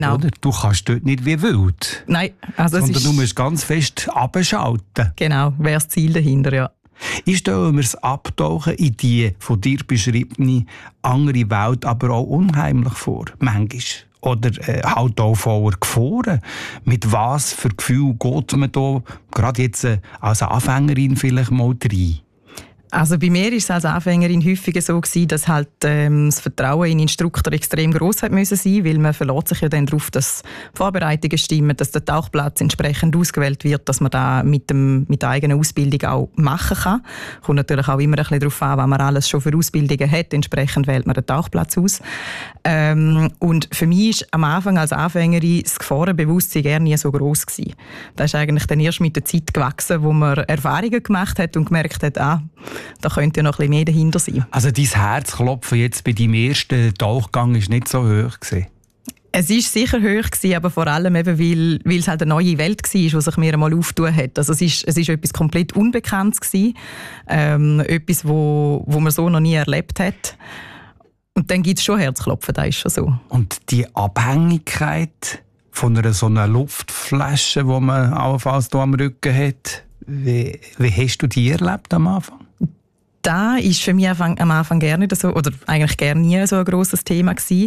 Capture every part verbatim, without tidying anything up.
Genau. Oder? Du kannst dort nicht wie wild. Nein, also es sondern ist, du musst ganz fest abschalten. Genau, wäre das Ziel dahinter, ja. Ich stelle mir das Abtauchen in die von dir beschriebene andere Welt aber auch unheimlich vor. Manchmal. Oder äh, halt auch voller Gefahren. Mit was für Gefühl geht man da, gerade jetzt äh, als Anfängerin vielleicht mal rein? Also bei mir war es als Anfängerin häufiger so gewesen, dass halt ähm, das Vertrauen in den Instruktor extrem gross hat müssen sein, weil man verlässt sich ja dann darauf, dass die Vorbereitungen stimmen, dass der Tauchplatz entsprechend ausgewählt wird, dass man da mit, dem, mit der eigenen Ausbildung auch machen kann. Kommt natürlich auch immer ein bisschen darauf an, was man alles schon für Ausbildungen hat. Entsprechend wählt man den Tauchplatz aus. Ähm, und für mich ist am Anfang als Anfängerin das Gefahrenbewusstsein gar nie so gross gewesen. Das ist eigentlich dann erst mit der Zeit gewachsen, wo man Erfahrungen gemacht hat und gemerkt hat, ah, da könnte ja noch ein bisschen mehr dahinter sein. Also dein Herzklopfen jetzt bei deinem ersten Tauchgang war nicht so hoch gewesen? Es war sicher hoch gewesen, aber vor allem eben, weil, weil es halt eine neue Welt war, die sich mir einmal aufgetan hat. Also es ist, es ist etwas komplett Unbekanntes gewesen, ähm, etwas, wo, wo man so noch nie erlebt hat. Und dann gibt es schon Herzklopfen, das ist schon so. Und die Abhängigkeit von einer so einer Luftflasche, die man allenfalls hier am Rücken hat, wie, wie hast du die erlebt am Anfang? Da ist für mich am Anfang gerne so, oder eigentlich gerne nie so ein grosses Thema gewesen,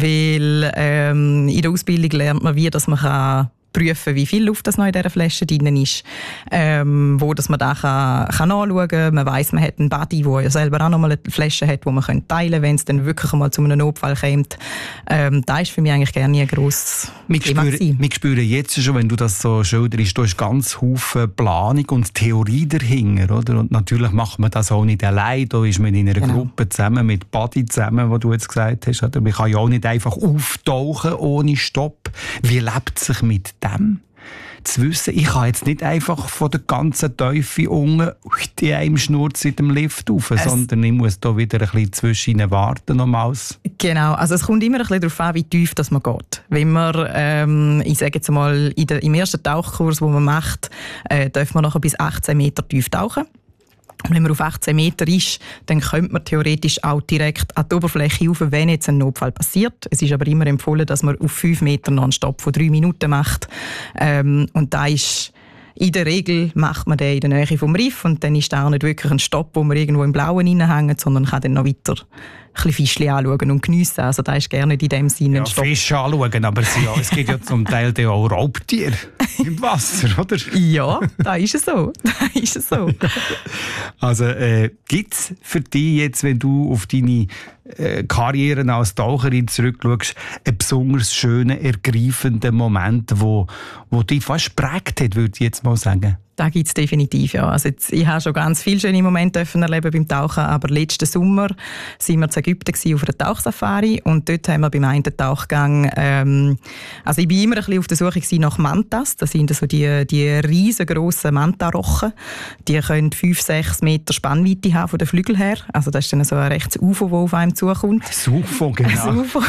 weil ähm, in der Ausbildung lernt man, wie dass man kann prüfen, wie viel Luft das noch in dieser Flasche drin ist, ähm, wo dass man da kann, kann nachschauen kann. Man weiss, man hat einen Buddy, der ja selber auch noch mal eine Flasche hat, die man teilen könnte, wenn es dann wirklich mal zu einem Notfall kommt. Ähm, das ist für mich eigentlich gerne nie ein grosses Thema gewesen. Wir spüren jetzt schon, wenn du das so schilderst, du hast ganz viele Planung und Theorie dahinter, oder? Und natürlich macht man das auch nicht allein. Da ist man in einer genau. Gruppe zusammen, mit Buddy zusammen, was du jetzt gesagt hast. Oder? Man kann ja auch nicht einfach auftauchen ohne Stopp. Wie lebt es sich mit dem? Zu wissen, ich kann jetzt nicht einfach von der ganzen Teufel unten in einem Schnurz in dem Lift rauf, es sondern ich muss da wieder ein bisschen zwischen warten nochmals. Genau, also es kommt immer ein bisschen darauf an, wie tief das man geht. Wenn man, ähm, ich sage jetzt mal, in der, im ersten Tauchkurs, den man macht, äh, darf man nachher bis achtzehn Meter tief tauchen. Und wenn man auf achtzehn Meter ist, dann könnte man theoretisch auch direkt an die Oberfläche rauf, wenn jetzt ein Notfall passiert. Es ist aber immer empfohlen, dass man auf fünf Meter noch einen Stopp von drei Minuten macht. Ähm, und da ist in der Regel macht man den in der Nähe vom Riff und dann ist da auch nicht wirklich ein Stopp, wo man irgendwo im Blauen reinhängt, sondern kann dann noch weiter ein bisschen Fischchen anschauen und geniessen. Also da ist gerne in dem Sinne ein ja, Stopp. Fische anschauen, aber es, ja, es gibt ja zum Teil auch Raubtiere im Wasser, oder? Ja, da ist es so. Da ist es so. Also äh, gibt es für dich jetzt, wenn du auf deine äh, Karriere als Taucherin zurückschaust, einen besonders schönen, ergreifenden Moment, wo, wo dich fast geprägt hat, würde ich jetzt mal sagen? Da gibt es definitiv, ja. Also jetzt, ich habe schon ganz viele schöne Momente erleben beim Tauchen, aber letzten Sommer waren wir in Ägypten auf einer Tauchsafari und dort haben wir beim einen Tauchgang, ähm, also ich war immer ein bisschen auf der Suche nach Mantas, das sind so die, die riesengroßen Mantarochen, die können fünf, sechs Meter Spannweite haben von den Flügeln her, also das ist dann so ein rechtes U F O, das auf einem zukommt. Das U F O, genau. Das U F O.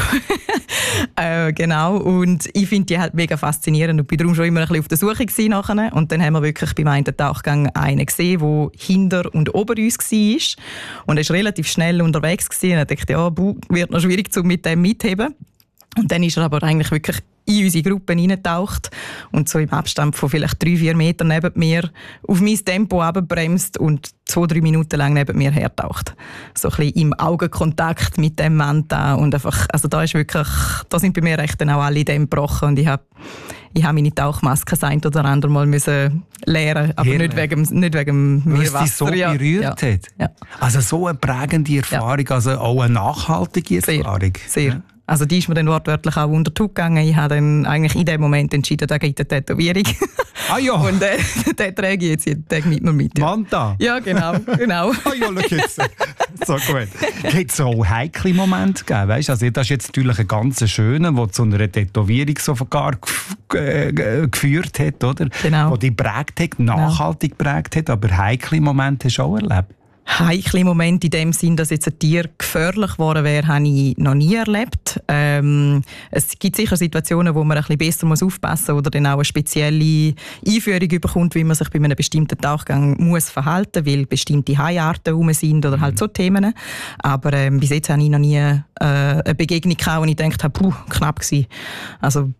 äh, genau, und ich finde die halt mega faszinierend und bin darum schon immer ein bisschen auf der Suche gewesen nachher. Und dann haben wir wirklich beim einen Tauchgang einen gesehen, der hinter und ober uns war. Und er war relativ schnell unterwegs gewesen. Und ich dachte, ja, buh, wird noch schwierig, um mit dem mitheben. Und dann ist er aber eigentlich wirklich in unsere Gruppe reingetaucht und so im Abstand von vielleicht drei, vier Metern neben mir auf mein Tempo runterbremst und zwei, drei Minuten lang neben mir hertaucht. So ein bisschen im Augenkontakt mit dem Manta und einfach, also da ist wirklich, da sind bei mir echt dann auch alle Dämme gebrochen und ich habe ich habe meine Tauchmaske das ein oder andere Mal müssen lernen, aber nicht wegen, nicht wegen Meerwasser. Weil es dich so ja. berührt ja. hat? Ja. Also so eine prägende Erfahrung, ja. Also auch eine nachhaltige Erfahrung. Sehr, sehr. Ja. Also die ist mir dann wortwörtlich auch unter die Haut gegangen. Ich habe dann eigentlich in dem Moment entschieden, da gibt es eine Tätowierung. Ah ja. Und äh, den trage ich jetzt jeden Tag mit mir mit. Ja. Manta? Ja, genau. genau. Ah ja, schau jetzt. So gut. Gibt es auch heikle Momente gegeben? Weißt? Also das ist jetzt natürlich ein ganz schöner, der zu einer Tätowierung sogar geführt hat, oder? Genau. Die dich prägt hat, nachhaltig genau. prägt hat, aber heikle Momente hast du auch erlebt? heikle Momente in dem Sinn, dass jetzt ein Tier gefährlich geworden wäre, habe ich noch nie erlebt. Ähm, es gibt sicher Situationen, wo man ein bisschen besser muss aufpassen muss oder dann auch eine spezielle Einführung bekommt, wie man sich bei einem bestimmten Tauchgang muss verhalten, weil bestimmte Haiarten rum sind oder halt so Themen. Aber ähm, bis jetzt habe ich noch nie äh, eine Begegnung gehabt, wo ich gedacht habe, puh, knapp gewesen. Also